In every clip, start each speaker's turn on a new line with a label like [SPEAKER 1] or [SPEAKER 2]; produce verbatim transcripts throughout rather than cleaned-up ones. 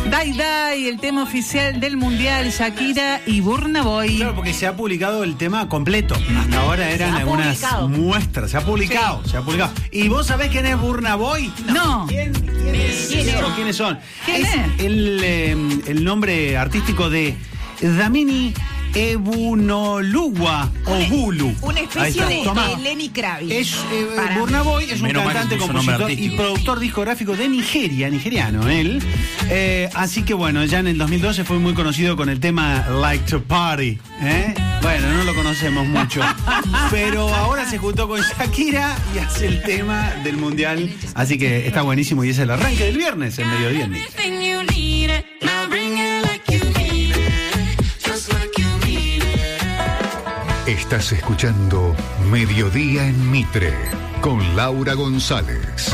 [SPEAKER 1] Dai Dai, el tema oficial del Mundial, Shakira y Burna Boy.
[SPEAKER 2] Claro, porque se ha publicado el tema completo. Hasta ahora eran algunas
[SPEAKER 3] publicado.
[SPEAKER 2] muestras. Se ha publicado, sí. se ha publicado. ¿Y vos sabés quién es Burna Boy?
[SPEAKER 1] No.
[SPEAKER 2] ¿Quién, quién es?
[SPEAKER 3] ¿Quién es?
[SPEAKER 2] ¿O ¿Quiénes son?
[SPEAKER 1] ¿Quién
[SPEAKER 2] es?
[SPEAKER 1] es?
[SPEAKER 2] El, eh, el nombre artístico de Dlamini Ebunoluwa o Bulu.
[SPEAKER 3] Una especie de,
[SPEAKER 2] Tomá.
[SPEAKER 3] de Lenny Kravitz.
[SPEAKER 2] Es, eh,
[SPEAKER 3] Para
[SPEAKER 2] Burna
[SPEAKER 3] mí.
[SPEAKER 2] Boy es un
[SPEAKER 4] Menos mal que
[SPEAKER 2] cantante,
[SPEAKER 4] puso nombre
[SPEAKER 2] compositor y
[SPEAKER 4] artístico.
[SPEAKER 2] productor discográfico de Nigeria, nigeriano él. Eh, así que bueno, ya en el dos mil doce fue muy conocido con el tema Like to Party. ¿eh? Bueno, no lo conocemos mucho. Pero ahora se juntó con Shakira y hace el tema del Mundial. Así que está buenísimo y es el arranque del viernes, el mediodía en Mitre.
[SPEAKER 5] Estás escuchando Mediodía en Mitre con Laura González.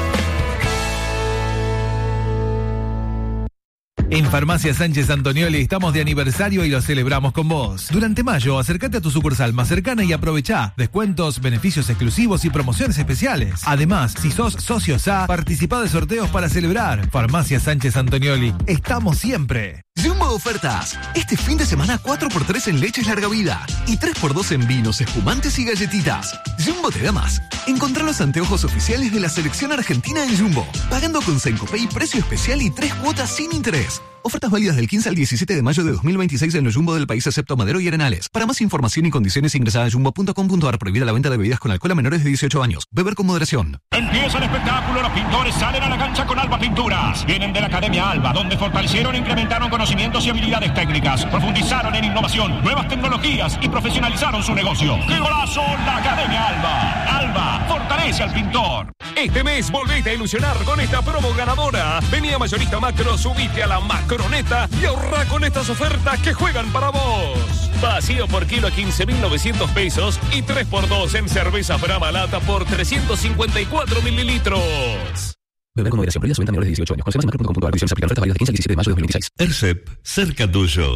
[SPEAKER 6] En Farmacia Sánchez Antonioli estamos de aniversario y lo celebramos con vos. Durante mayo, acércate a tu sucursal más cercana y aprovechá descuentos, beneficios exclusivos y promociones especiales. Además, si sos socio S A, participá de sorteos para celebrar. Farmacia Sánchez Antonioli, estamos siempre.
[SPEAKER 7] Jumbo ofertas. Este fin de semana cuatro por tres en leches larga vida y tres por dos en vinos, espumantes y galletitas. Jumbo te da más. Encontrá los anteojos oficiales de la selección argentina en Jumbo, pagando con Sencopay precio especial y tres cuotas sin interés. Ofertas válidas del quince al diecisiete de mayo de dos mil veintiséis en los Jumbo del país excepto Madero y Arenales. Para más información y condiciones ingresada a jumbo punto com punto ar. Prohibida la venta de bebidas con alcohol a menores de dieciocho años. Beber con moderación.
[SPEAKER 8] Empieza el espectáculo, los pintores salen a la cancha con Alba Pinturas. Vienen de la Academia Alba, donde fortalecieron e incrementaron conocimientos y habilidades técnicas. Profundizaron en innovación, nuevas tecnologías y profesionalizaron su negocio. ¡Qué golazo! La Academia Alba. Alba fortalece al pintor.
[SPEAKER 9] Este mes volvete a ilusionar con esta promo ganadora. Vení a Mayorista Macro, subite a la Macroneta y ahorrá con estas ofertas que juegan para vos. Vacío por kilo a quince mil novecientos pesos y tres por dos en cerveza Brahma Lata por trescientos cincuenta y cuatro mililitros.
[SPEAKER 7] Beber con moderación. Prohibida su venta a menores de dieciocho años. Conoce más en macro punto com punto ar. Condiciones aplican. Ofertas válidas del quince al diecisiete de mayo de dos mil veintiséis.
[SPEAKER 10] ERCEP, cerca tuyo.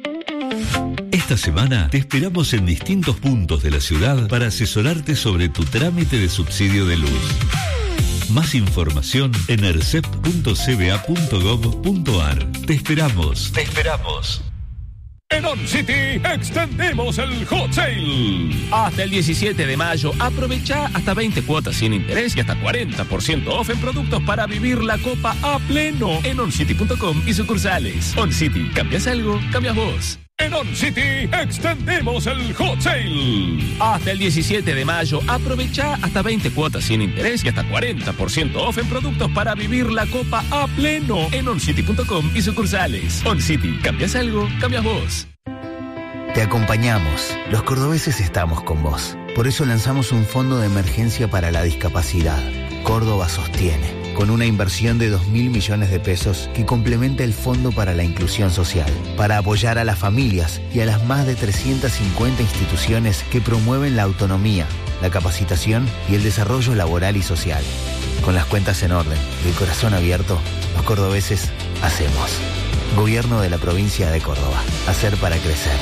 [SPEAKER 10] Esta semana te esperamos en distintos puntos de la ciudad para asesorarte sobre tu trámite de subsidio de luz. Más información en ercep punto c b a punto gov punto ar. Te esperamos. Te esperamos.
[SPEAKER 9] En On City extendemos el Hot Sale.
[SPEAKER 4] Hasta el diecisiete de mayo, aprovecha hasta veinte cuotas sin interés y hasta cuarenta por ciento off en productos para vivir la copa a pleno en on city punto com y sucursales. On City, ¿cambias algo? Cambias vos.
[SPEAKER 9] En On City extendemos el Hot Sale.
[SPEAKER 4] Hasta el diecisiete de mayo, aprovecha hasta veinte cuotas sin interés y hasta cuarenta por ciento off en productos para vivir la copa a pleno en on city punto com y sucursales. On City, ¿cambias algo? Cambias vos.
[SPEAKER 11] Te acompañamos. Los cordobeses estamos con vos. Por eso lanzamos un fondo de emergencia para la discapacidad. Córdoba sostiene, con una inversión de dos mil millones de pesos que complementa el Fondo para la Inclusión Social, para apoyar a las familias y a las más de trescientas cincuenta instituciones que promueven la autonomía, la capacitación y el desarrollo laboral y social. Con las cuentas en orden y el corazón abierto, los cordobeses hacemos. Gobierno de la provincia de Córdoba. Hacer para crecer.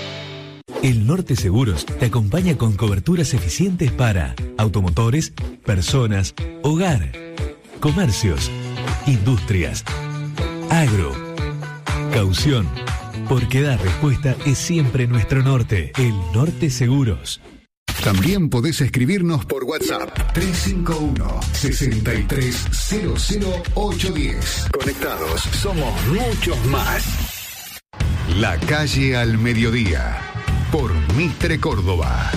[SPEAKER 12] El Norte Seguros te acompaña con coberturas eficientes para automotores, personas, hogar, comercios, industrias, agro, caución, porque dar respuesta es siempre nuestro norte. El Norte Seguros.
[SPEAKER 5] También podés escribirnos por WhatsApp tres cinco uno, seis tres cero cero ocho uno cero. Conectados, somos muchos más. La calle al mediodía, por Mitre Córdoba.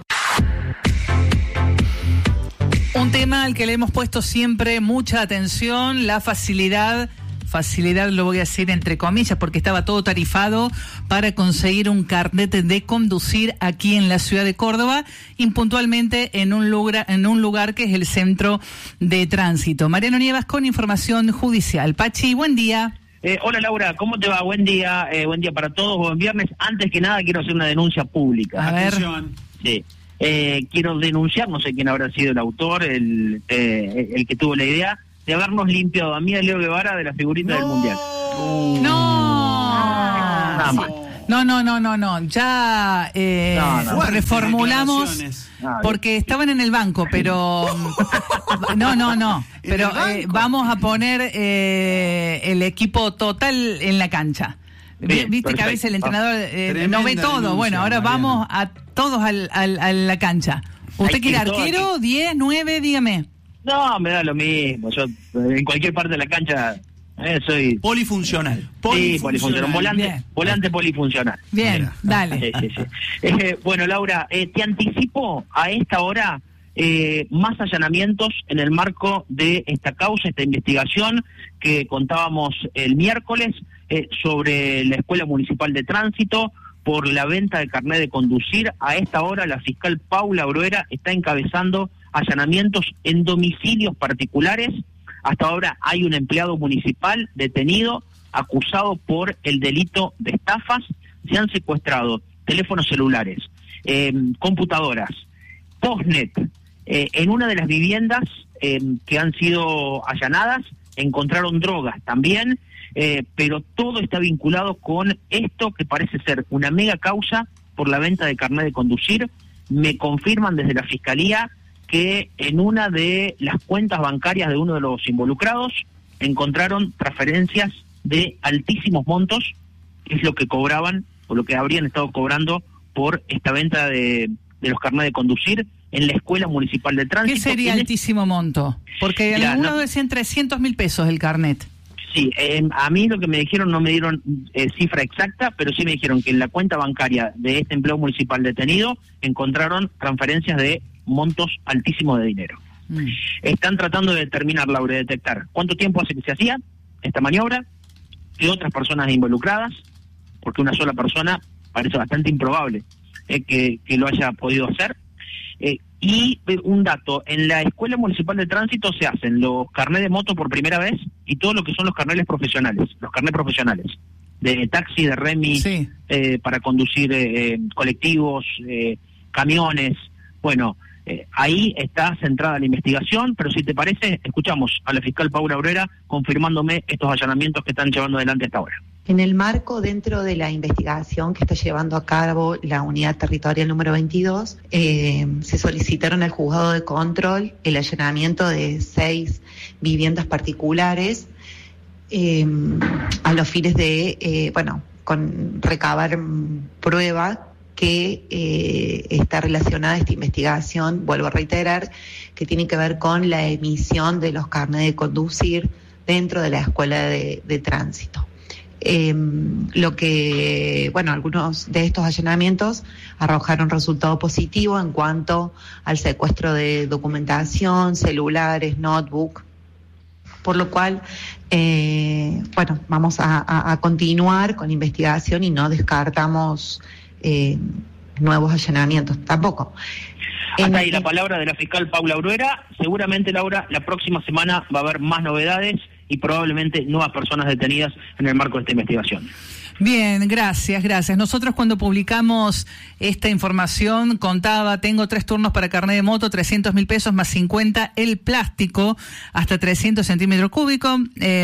[SPEAKER 1] Un tema al que le hemos puesto siempre mucha atención, la facilidad, facilidad lo voy a decir entre comillas porque estaba todo tarifado para conseguir un carnet de conducir aquí en la ciudad de Córdoba, impuntualmente en un lugar, en un lugar que es el centro de tránsito. Mariano Nievas con información judicial. Pachi, buen día.
[SPEAKER 13] Eh, hola Laura, ¿cómo te va? Buen día, eh, buen día para todos, buen viernes. Antes que nada quiero hacer una denuncia pública.
[SPEAKER 1] A ver.
[SPEAKER 13] Sí. Eh, quiero denunciar, no sé quién habrá sido el autor, el, eh, el que tuvo la idea, de habernos limpiado a mí y a Leo Guevara de la figurita no. del Mundial.
[SPEAKER 1] No.
[SPEAKER 13] Nada más.
[SPEAKER 1] No, no, no, no, no. Ya eh,
[SPEAKER 13] no, no.
[SPEAKER 1] reformulamos porque estaban en el banco, pero no, no, no. Pero eh, vamos a poner eh, el equipo total en la cancha.
[SPEAKER 13] Bien,
[SPEAKER 1] Viste
[SPEAKER 13] perfecto.
[SPEAKER 1] que a veces el entrenador eh, no ve todo.
[SPEAKER 2] denuncia,
[SPEAKER 1] Bueno, ahora
[SPEAKER 2] Mariano.
[SPEAKER 1] vamos a todos al, al, a la cancha. ¿Usted
[SPEAKER 13] Hay
[SPEAKER 1] quiere
[SPEAKER 13] que todo
[SPEAKER 1] arquero? ¿diez, nueve? Dígame.
[SPEAKER 13] No, me da lo mismo. Yo eh, en cualquier parte de la cancha eh, soy...
[SPEAKER 3] Polifuncional.
[SPEAKER 13] Sí, polifuncional. Volante,
[SPEAKER 1] Bien.
[SPEAKER 13] volante polifuncional.
[SPEAKER 1] Bien,
[SPEAKER 2] Mira.
[SPEAKER 1] dale.
[SPEAKER 13] Sí, sí, sí. Eh, bueno, Laura, eh, te anticipo a esta hora eh, más allanamientos en el marco de esta causa, esta investigación que contábamos el miércoles eh, sobre la Escuela Municipal de Tránsito por la venta de carnet de conducir. A esta hora la fiscal Paula Bruera está encabezando allanamientos en domicilios particulares. Hasta ahora hay un empleado municipal detenido, acusado por el delito de estafas. Se han secuestrado teléfonos celulares, eh, computadoras, postnet. Eh, en una de las viviendas eh, que han sido allanadas encontraron drogas también, eh, pero todo está vinculado con esto que parece ser una mega causa por la venta de carnet de conducir. Me confirman desde la Fiscalía que en una de las cuentas bancarias de uno de los involucrados encontraron transferencias de altísimos montos, que es lo que cobraban o lo que habrían estado cobrando por esta venta de, de los carnets de conducir en la Escuela Municipal de Tránsito.
[SPEAKER 1] ¿Qué sería
[SPEAKER 13] En es-
[SPEAKER 1] altísimo monto? Porque
[SPEAKER 13] Mira,
[SPEAKER 1] algunos
[SPEAKER 13] no-
[SPEAKER 1] decían trescientos mil pesos el carnet.
[SPEAKER 13] Sí, eh, a mí lo que me dijeron, no me dieron eh, cifra exacta, pero sí me dijeron que en la cuenta bancaria de este empleado municipal detenido encontraron transferencias de montos altísimos de dinero.
[SPEAKER 1] Mm.
[SPEAKER 13] Están tratando de determinar, Laura, de detectar cuánto tiempo hace que se hacía esta maniobra, qué otras personas involucradas, porque una sola persona parece bastante improbable eh, que, que lo haya podido hacer. Eh, y eh, un dato, en la Escuela Municipal de Tránsito se hacen los carnets de moto por primera vez y todo lo que son los carnets profesionales, los carnets profesionales, de taxi, de remi,
[SPEAKER 1] Sí.
[SPEAKER 13] eh, para conducir eh, colectivos, eh, camiones. Bueno, eh, ahí está centrada la investigación, pero si te parece, escuchamos a la fiscal Paula Bruera confirmándome estos allanamientos que están llevando adelante hasta ahora.
[SPEAKER 14] En el marco, dentro de la investigación que está llevando a cabo la unidad territorial número veintidós, eh, se solicitaron al juzgado de control el allanamiento de seis viviendas particulares eh, a los fines de, eh, bueno, con recabar mm, prueba que eh, está relacionada a esta investigación, vuelvo a reiterar, que tiene que ver con la emisión de los carnets de conducir dentro de la Escuela de, de Tránsito. Eh, lo que, bueno, algunos de estos allanamientos arrojaron resultado positivo en cuanto al secuestro de documentación, celulares, notebook, por lo cual, eh, bueno, vamos a, a, a continuar con la investigación y no descartamos eh, nuevos allanamientos tampoco.
[SPEAKER 13] Hasta
[SPEAKER 14] En-
[SPEAKER 13] ahí la palabra de la fiscal Paula Bruera. Seguramente, Laura, la próxima semana va a haber más novedades y probablemente nuevas personas detenidas en el marco de esta investigación.
[SPEAKER 1] Bien, gracias, gracias. Nosotros cuando publicamos esta información contaba, tengo tres turnos para carnet de moto, trescientos mil pesos más cincuenta el plástico, hasta trescientos centímetros cúbicos, eh,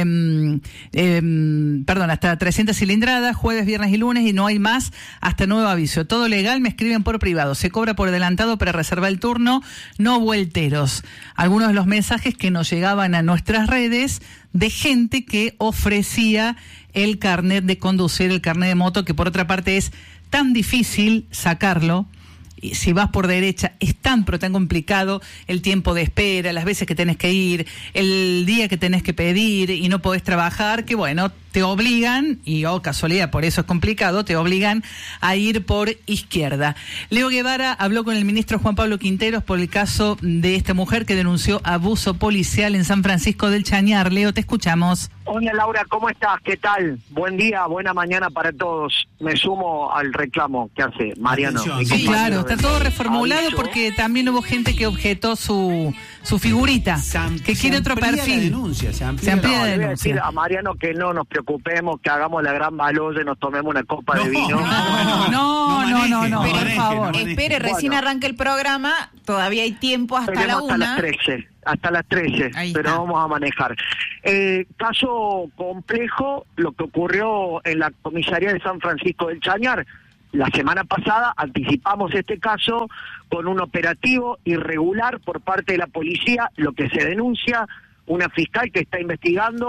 [SPEAKER 1] eh, perdón, hasta trescientas cilindradas, jueves, viernes y lunes, y no hay más hasta nuevo aviso. Todo legal, me escriben por privado. Se cobra por adelantado para reservar el turno, no vuelteros. Algunos de los mensajes que nos llegaban a nuestras redes de gente que ofrecía el carnet de conducir, el carnet de moto, que por otra parte es tan difícil sacarlo. Y si vas por derecha es tan pero tan complicado el tiempo de espera, las veces que tenés que ir, el día que tenés que pedir y no podés trabajar, que bueno, te obligan, y oh casualidad, por eso es complicado, te obligan a ir por izquierda. Leo Guevara habló con el ministro Juan Pablo Quinteros por el caso de esta mujer que denunció abuso policial en San Francisco del Chañar. Leo, te escuchamos.
[SPEAKER 15] Hola Laura, ¿cómo estás? ¿Qué tal? Buen día, buena mañana para todos. Me sumo al reclamo que hace Mariano.
[SPEAKER 3] Atención,
[SPEAKER 15] mi
[SPEAKER 1] Sí,
[SPEAKER 15] compañero
[SPEAKER 1] claro, está
[SPEAKER 15] de-
[SPEAKER 1] todo reformulado
[SPEAKER 15] Aviso.
[SPEAKER 1] porque también hubo gente que objetó su su figurita,
[SPEAKER 2] Se am-
[SPEAKER 1] que
[SPEAKER 2] se
[SPEAKER 1] quiere otro
[SPEAKER 2] amplía la
[SPEAKER 1] perfil.
[SPEAKER 2] denuncia, se amplía
[SPEAKER 1] Se amplía
[SPEAKER 15] No,
[SPEAKER 1] la
[SPEAKER 15] le voy a
[SPEAKER 1] denuncia.
[SPEAKER 15] decir a Mariano que no nos preocupemos, que hagamos la gran baloya y nos tomemos una copa de
[SPEAKER 3] No,
[SPEAKER 15] vino.
[SPEAKER 1] No, no, no,
[SPEAKER 2] maneje,
[SPEAKER 1] no, no,
[SPEAKER 2] no
[SPEAKER 1] por
[SPEAKER 2] maneje,
[SPEAKER 1] favor.
[SPEAKER 2] no maneje.
[SPEAKER 16] Espere, recién
[SPEAKER 15] Bueno.
[SPEAKER 16] arranca el programa, todavía hay tiempo hasta
[SPEAKER 15] Tenemos
[SPEAKER 16] la
[SPEAKER 15] hasta
[SPEAKER 16] una.
[SPEAKER 15] las trece, hasta las trece,
[SPEAKER 16] Ahí
[SPEAKER 15] pero
[SPEAKER 16] está.
[SPEAKER 15] vamos a manejar. Eh, caso complejo, lo que ocurrió en la comisaría de San Francisco del Chañar. La semana pasada anticipamos este caso con un operativo irregular por parte de la policía, lo que se denuncia, una fiscal que está investigando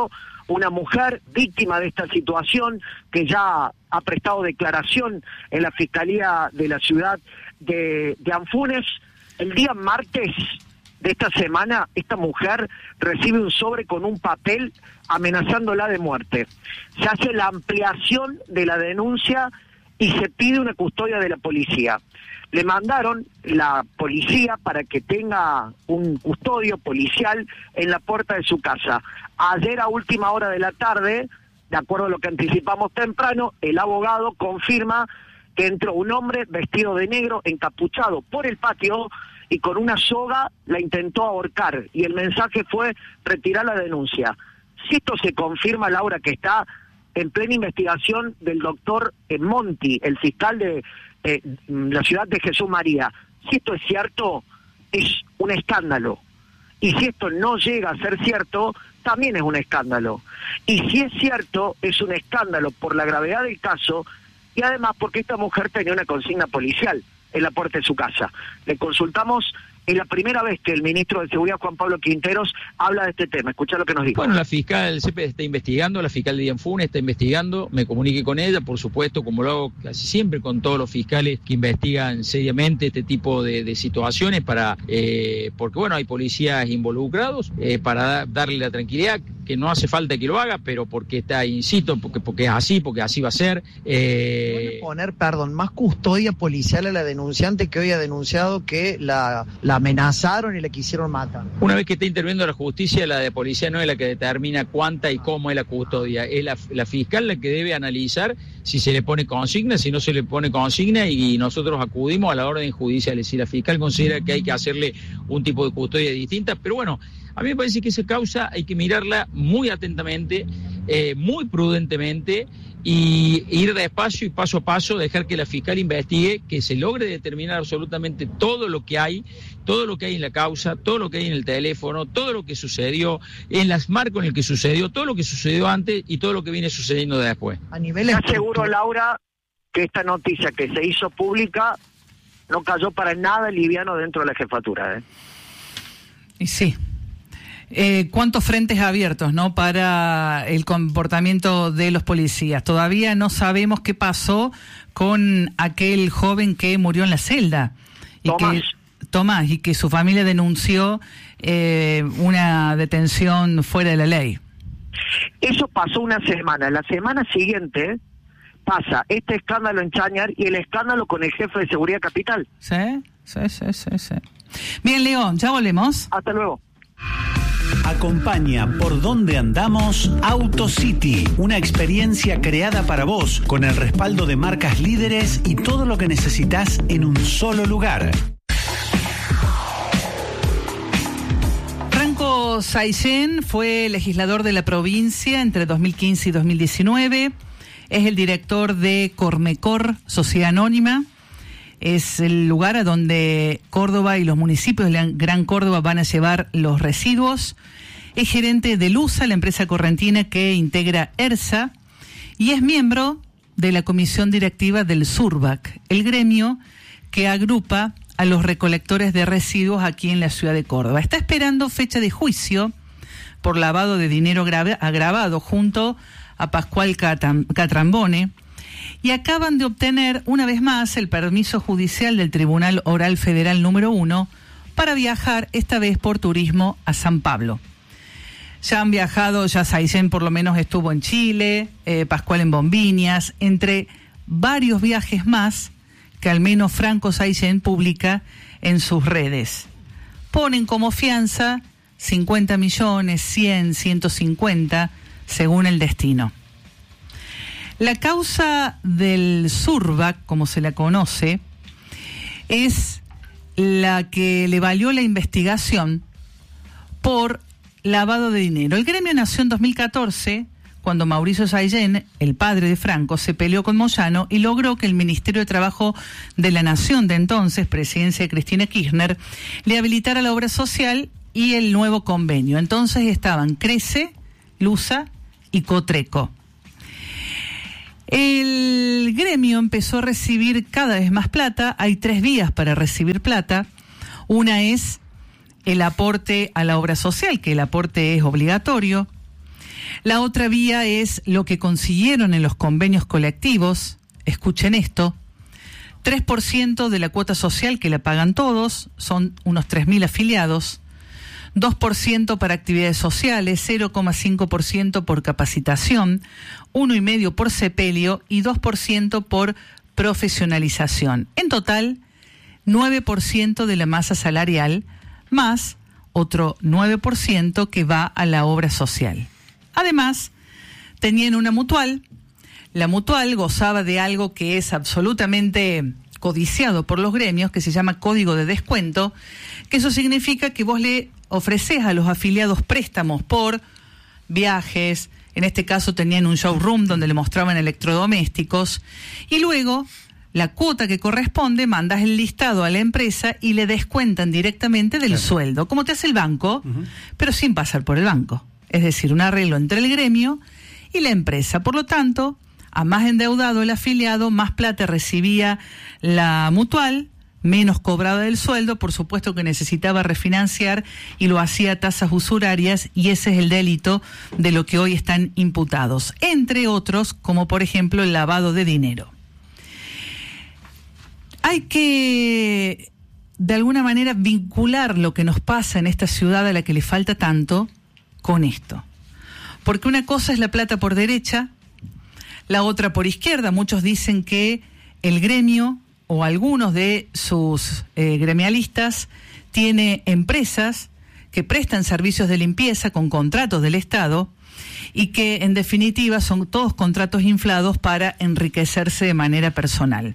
[SPEAKER 15] una mujer víctima de esta situación que ya ha prestado declaración en la Fiscalía de la ciudad de, de Anfunes. El día martes de esta semana, esta mujer recibe un sobre con un papel amenazándola de muerte. Se hace la ampliación de la denuncia y se pide una custodia de la policía. Le mandaron la policía para que tenga un custodio policial en la puerta de su casa. Ayer a última hora de la tarde, de acuerdo a lo que anticipamos temprano, el abogado confirma que entró un hombre vestido de negro, encapuchado por el patio y con una soga la intentó ahorcar. Y el mensaje fue retirar la denuncia. Si esto se confirma, Laura, que está en plena investigación del doctor Monti, el fiscal de eh, la ciudad de Jesús María. Si esto es cierto, es un escándalo. Y si esto no llega a ser cierto, también es un escándalo. Y si es cierto, es un escándalo por la gravedad del caso y además porque esta mujer tenía una consigna policial en la puerta de su casa. Le consultamos. Es la primera vez que el ministro de Seguridad, Juan Pablo Quinteros, habla de este tema. Escuchá lo que nos dijo.
[SPEAKER 3] Bueno, la fiscal C P está investigando, la fiscal de Anfunes está investigando, me comuniqué con ella, por supuesto, como lo hago casi siempre con todos los fiscales que investigan seriamente este tipo de, de situaciones, para eh, porque, bueno, hay policías involucrados, eh, para da, darle la tranquilidad, que no hace falta que lo haga, pero porque está, insisto, porque, porque es así, porque así va a ser. Eh...
[SPEAKER 17] poner, perdón, más custodia policial a la denunciante que hoy ha denunciado que la... la amenazaron y la quisieron matar.
[SPEAKER 3] Una vez que está interviniendo la justicia, la de policía no es la que determina cuánta y cómo es la custodia, es la, la fiscal la que debe analizar si se le pone consigna, si no se le pone consigna, y nosotros acudimos a la orden judicial. Si la fiscal considera que hay que hacerle un tipo de custodia distinta, pero bueno, a mí me parece que esa causa hay que mirarla muy atentamente, eh, muy prudentemente, y ir despacio y paso a paso, dejar que la fiscal investigue, que se logre determinar absolutamente todo lo que hay, todo lo que hay en la causa, todo lo que hay en el teléfono, todo lo que sucedió, en las marcas en el que sucedió, todo lo que sucedió antes y todo lo que viene sucediendo después.
[SPEAKER 15] A nivel aseguro, Laura, que esta noticia que se hizo pública no cayó para nada liviano dentro de la jefatura, ¿eh?
[SPEAKER 1] Y sí. Eh, ¿Cuántos frentes abiertos, no, para el comportamiento de los policías? Todavía no sabemos qué pasó con aquel joven que murió en la celda. Y
[SPEAKER 15] Tomás.
[SPEAKER 1] Que, Tomás, y que su familia denunció eh, una detención fuera de la ley.
[SPEAKER 15] Eso pasó una semana. La semana siguiente pasa este escándalo en Chañar y el escándalo con el jefe de seguridad capital.
[SPEAKER 1] Sí, sí, sí, sí, sí. Bien, León, ya volvemos.
[SPEAKER 15] Hasta luego.
[SPEAKER 2] Acompaña por donde andamos AutoCity, una experiencia creada para vos con el respaldo de marcas líderes y todo lo que necesitas en un solo lugar.
[SPEAKER 1] Franco Saillén fue legislador de la provincia entre dos mil quince y dos mil diecinueve. Es el director de Cormecor, Sociedad Anónima. Es el lugar a donde Córdoba y los municipios de la Gran Córdoba van a llevar los residuos. Es gerente de LUSA, la empresa correntina que integra ERSA, y es miembro de la comisión directiva del SURBAC, el gremio que agrupa a los recolectores de residuos aquí en la ciudad de Córdoba. Está esperando fecha de juicio por lavado de dinero grave, agravado junto a Pascual Catam, Catrambone, y acaban de obtener una vez más el permiso judicial del Tribunal Oral Federal número uno para viajar, esta vez por turismo, a San Pablo. Ya han viajado, ya Saillén por lo menos estuvo en Chile, eh, Pascual en Bombiñas, entre varios viajes más que al menos Franco Saillén publica en sus redes. Ponen como fianza cincuenta millones, cien, ciento cincuenta, según el destino. La causa del SURBAC, como se la conoce, es la que le valió la investigación por lavado de dinero. El gremio nació en dos mil catorce, cuando Mauricio Saillén, el padre de Franco, se peleó con Moyano y logró que el Ministerio de Trabajo de la Nación de entonces, presidencia de Cristina Kirchner, le habilitara la obra social y el nuevo convenio. Entonces estaban CRECE, LUSA y Cotreco. El gremio empezó a recibir cada vez más plata. Hay tres vías para recibir plata. Una es el aporte a la obra social, que el aporte es obligatorio. La otra vía es lo que consiguieron en los convenios colectivos. Escuchen esto. tres por ciento de la cuota social que la pagan todos, son unos tres mil afiliados. dos por ciento para actividades sociales, cero coma cinco por ciento por capacitación, uno coma cinco por ciento por sepelio y dos por ciento por profesionalización. En total, nueve por ciento de la masa salarial, más otro nueve por ciento que va a la obra social. Además, tenían una mutual. La mutual gozaba de algo que es absolutamente codiciado por los gremios, que se llama código de descuento, que eso significa que vos le ofrecés a los afiliados préstamos por viajes. En este caso tenían un showroom donde le mostraban electrodomésticos, y luego la cuota que corresponde mandas el listado a la empresa y le descuentan directamente del claro. sueldo, como te hace el banco, uh-huh. pero sin pasar por el banco. Es decir, un arreglo entre el gremio y la empresa. Por lo tanto, a más endeudado el afiliado, más plata recibía la mutual, menos cobraba del sueldo, por supuesto que necesitaba refinanciar y lo hacía a tasas usurarias, y ese es el delito de lo que hoy están imputados, entre otros, como por ejemplo el lavado de dinero. Hay que, de alguna manera, vincular lo que nos pasa en esta ciudad a la que le falta tanto con esto. Porque una cosa es la plata por derecha, la otra por izquierda. Muchos dicen que el gremio o algunos de sus eh, gremialistas tiene empresas que prestan servicios de limpieza con contratos del Estado y que en definitiva son todos contratos inflados para enriquecerse de manera personal.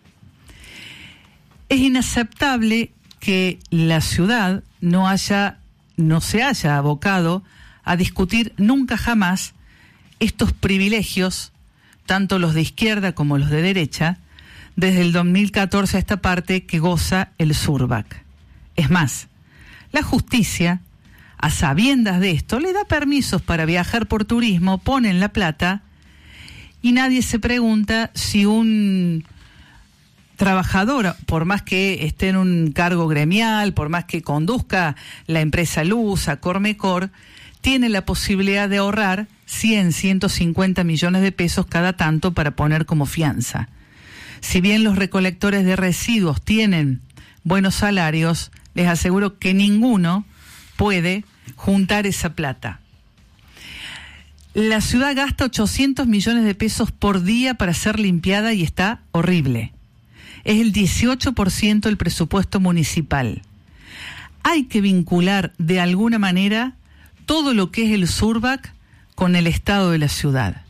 [SPEAKER 1] Es inaceptable que la ciudad no haya, no se haya abocado a discutir nunca jamás estos privilegios, tanto los de izquierda como los de derecha, desde el dos mil catorce a esta parte que goza el Surbac. Es más, la justicia, a sabiendas de esto, le da permisos para viajar por turismo, ponen la plata, y nadie se pregunta si un trabajador, por más que esté en un cargo gremial, por más que conduzca la empresa Lusa, Cormecor, tiene la posibilidad de ahorrar cien, ciento cincuenta millones de pesos cada tanto para poner como fianza. Si bien los recolectores de residuos tienen buenos salarios, les aseguro que ninguno puede juntar esa plata. La ciudad gasta ochocientos millones de pesos por día para ser limpiada y está horrible. Es el dieciocho por ciento del presupuesto municipal. Hay que vincular de alguna manera todo lo que es el Surbac con el estado de la ciudad.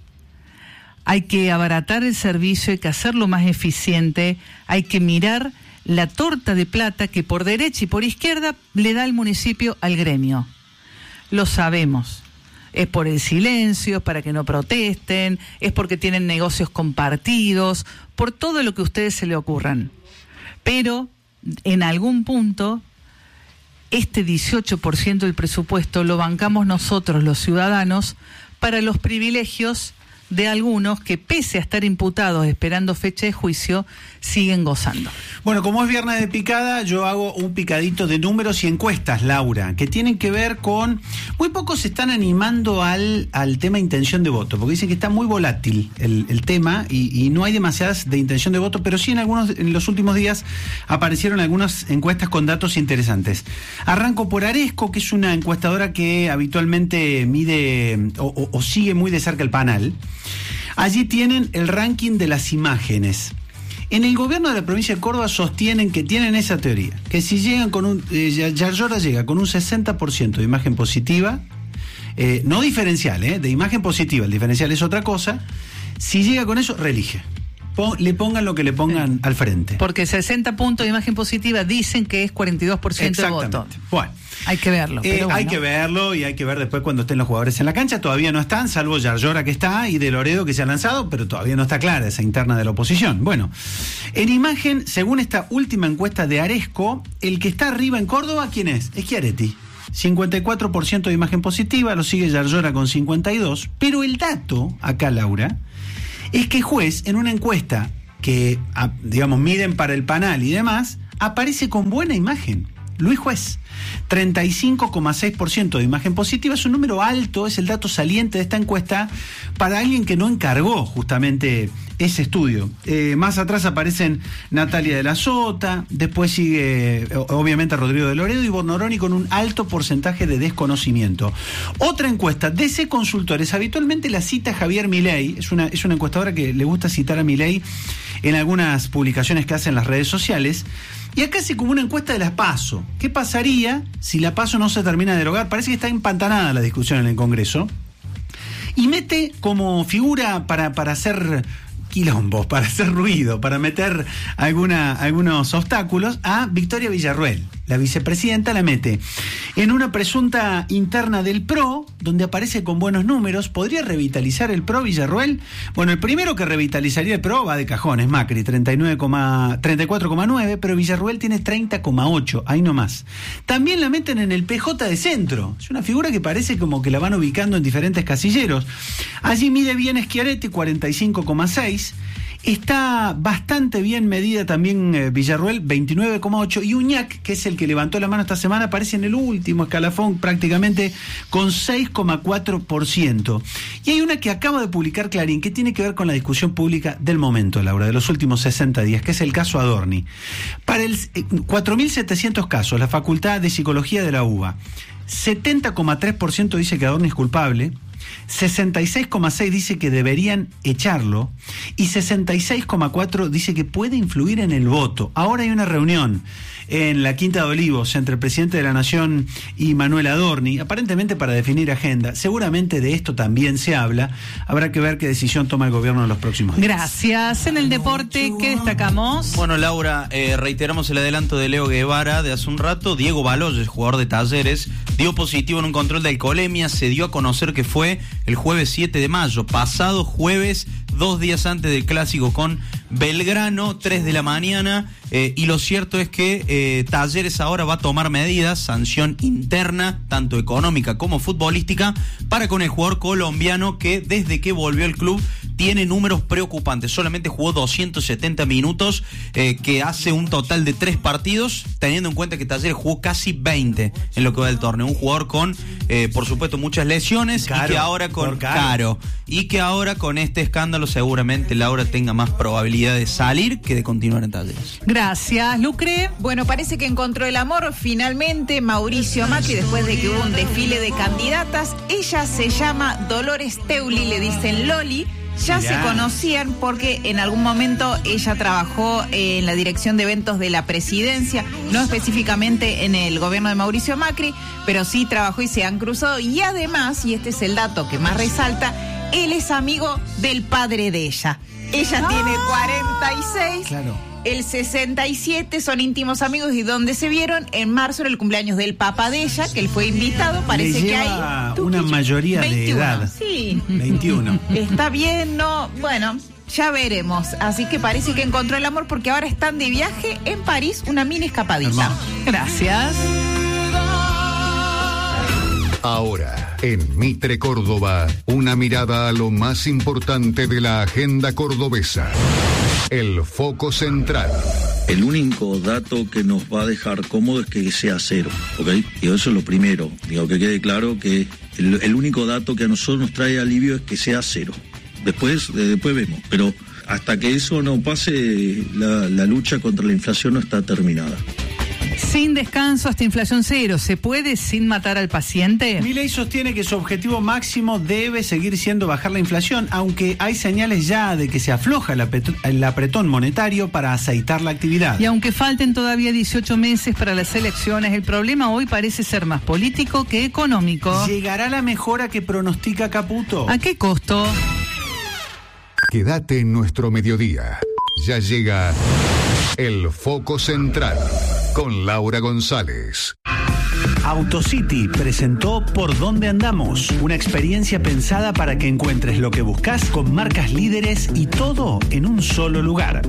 [SPEAKER 1] Hay que abaratar el servicio, hay que hacerlo más eficiente, hay que mirar la torta de plata que por derecha y por izquierda le da el municipio al gremio. Lo sabemos. Es por el silencio, es para que no protesten, es porque tienen negocios compartidos, por todo lo que a ustedes se le ocurran. Pero en algún punto, este dieciocho por ciento del presupuesto lo bancamos nosotros, los ciudadanos, para los privilegios de algunos que, pese a estar imputados esperando fecha de juicio, siguen gozando.
[SPEAKER 2] Bueno, como es viernes de picada, yo hago un picadito de números y encuestas, Laura, que tienen que ver con... Muy pocos se están animando al, al tema intención de voto, porque dicen que está muy volátil el, el tema y, y no hay demasiadas de intención de voto, pero sí en algunos, en los últimos días aparecieron algunas encuestas con datos interesantes. Arranco por Aresco, que es una encuestadora que habitualmente mide o, o, o sigue muy de cerca el panel. Allí tienen el ranking de las imágenes. En el gobierno de la provincia de Córdoba sostienen que tienen esa teoría, que si llegan con un... Eh, Yarlora llega con un sesenta por ciento de imagen positiva, eh, no diferencial, eh, de imagen positiva, el diferencial es otra cosa, si llega con eso, reelige. Pon, le pongan lo que le pongan sí. al frente.
[SPEAKER 1] Porque sesenta puntos de imagen positiva dicen que es cuarenta y dos por ciento de voto.
[SPEAKER 2] Bueno.
[SPEAKER 1] Hay que verlo.
[SPEAKER 2] Eh,
[SPEAKER 1] pero bueno.
[SPEAKER 2] Hay que verlo y hay que ver después cuando estén los jugadores en la cancha. Todavía no están, salvo Yarlora que está y de Loredo que se ha lanzado, pero todavía no está clara esa interna de la oposición. Bueno, en imagen, según esta última encuesta de Aresco, el que está arriba en Córdoba, ¿quién es? Es Schiaretti. cincuenta y cuatro por ciento de imagen positiva, lo sigue Yarlora con cincuenta y dos. Pero el dato, acá Laura, es que Juez, en una encuesta que, digamos, miden para el panel y demás, aparece con buena imagen. Luis Juez. treinta y cinco coma seis por ciento de imagen positiva, es un número alto, es el dato saliente de esta encuesta para alguien que no encargó justamente ese estudio. Eh, más atrás aparecen Natalia de la Sota, después sigue obviamente Rodrigo de Loredo y Bornoroni con un alto porcentaje de desconocimiento. Otra encuesta, D C Consultores, habitualmente la cita Javier Milei, es una, es una encuestadora que le gusta citar a Milei en algunas publicaciones que hace en las redes sociales. Y acá hace como una encuesta de la PASO. ¿Qué pasaría si la PASO no se termina de derogar? Parece que está empantanada la discusión en el Congreso. Y mete como figura para, para hacer quilombos, para hacer ruido, para meter alguna, algunos obstáculos a Victoria Villarruel. La vicepresidenta la mete en una presunta interna del P R O, donde aparece con buenos números. ¿Podría revitalizar el P R O Villarruel? Bueno, el primero que revitalizaría el P R O va de cajón, es Macri, treinta y cuatro coma nueve, pero Villarruel tiene treinta coma ocho, ahí nomás. También la meten en el P J de centro. Es una figura que parece como que la van ubicando en diferentes casilleros. Allí mide bien Schiaretti, cuarenta y cinco coma seis. Está bastante bien medida también eh, Villarruel, veintinueve coma ocho, y Uñac, que es el que levantó la mano esta semana, aparece en el último escalafón prácticamente con seis coma cuatro por ciento. Y hay una que acaba de publicar Clarín, que tiene que ver con la discusión pública del momento, Laura, de los últimos sesenta días, que es el caso Adorni. Para el eh, cuatro mil setecientos casos, la Facultad de Psicología de la UBA, setenta coma tres por ciento dice que Adorni es culpable, sesenta y seis coma seis dice que deberían echarlo y sesenta y seis coma cuatro dice que puede influir en el voto. Ahora hay una reunión en la Quinta de Olivos entre el presidente de la Nación y Manuel Adorni, aparentemente para definir agenda. Seguramente de esto también se habla. Habrá que ver qué decisión toma el gobierno en los próximos días.
[SPEAKER 1] Gracias. En el deporte, ¿qué destacamos?
[SPEAKER 18] Bueno, Laura, eh, reiteramos el adelanto de Leo Guevara de hace un rato. Diego Baloyes, jugador de Talleres, dio positivo en un control de alcoholemia. Se dio a conocer que fue el jueves siete de mayo, pasado jueves, dos días antes del clásico con Belgrano, tres de la mañana. Eh, y lo cierto es que eh, Talleres ahora va a tomar medidas, sanción interna, tanto económica como futbolística, para con el jugador colombiano que desde que volvió al club tiene números preocupantes. Solamente jugó doscientos setenta minutos, eh, que hace un total de tres partidos, teniendo en cuenta que Talleres jugó casi veinte en lo que va del torneo. Un jugador con, eh, por supuesto, muchas lesiones, caro, y que ahora con caro. caro y que ahora con este escándalo seguramente Laura tenga más probabilidad de salir que de continuar en Talleres.
[SPEAKER 1] Gracias, Lucre.
[SPEAKER 16] Bueno, parece que encontró el amor finalmente Mauricio Macri después de que hubo un desfile de candidatas. Ella se llama Dolores Teuli, le dicen Loli. Ya Mirá. se conocían porque en algún momento ella trabajó en la dirección de eventos de la presidencia, no específicamente en el gobierno de Mauricio Macri, pero sí trabajó y se han cruzado. Y además, y este es el dato que más resalta, él es amigo del padre de ella. Ella ah. tiene cuarenta y seis. Claro. El sesenta y siete, son íntimos amigos, y donde se vieron en marzo era el cumpleaños del papá de ella, que él fue invitado. Parece
[SPEAKER 2] Le
[SPEAKER 16] que
[SPEAKER 2] hay una mayoría
[SPEAKER 16] veintiuno,
[SPEAKER 2] de edad.
[SPEAKER 16] Sí.
[SPEAKER 2] veintiuno.
[SPEAKER 16] Está bien, no, bueno, ya veremos. Así que parece que encontró el amor porque ahora están de viaje en París, una mini escapadita.
[SPEAKER 1] Hermoso. Gracias.
[SPEAKER 5] Ahora, en Mitre Córdoba, una mirada a lo más importante de la agenda cordobesa. El foco central.
[SPEAKER 19] El único dato que nos va a dejar cómodo es que sea cero, ¿ok? Y eso es lo primero. Digo, que quede claro que el, el único dato que a nosotros nos trae alivio es que sea cero. Después, eh, después vemos. Pero hasta que eso no pase, la, la lucha contra la inflación no está terminada.
[SPEAKER 1] Sin descanso hasta inflación cero, ¿se puede sin matar al paciente?
[SPEAKER 2] Milei sostiene que su objetivo máximo debe seguir siendo bajar la inflación, aunque hay señales ya de que se afloja el, apet- el apretón monetario para aceitar la actividad.
[SPEAKER 1] Y aunque falten todavía dieciocho meses para las elecciones, el problema hoy parece ser más político que económico.
[SPEAKER 2] ¿Llegará la mejora que pronostica Caputo?
[SPEAKER 1] ¿A qué costo?
[SPEAKER 5] Quédate en nuestro mediodía. Ya llega el foco central con Laura González.
[SPEAKER 2] Autocity presentó Por Dónde Andamos, una experiencia pensada para que encuentres lo que buscas con marcas líderes y todo en un solo lugar.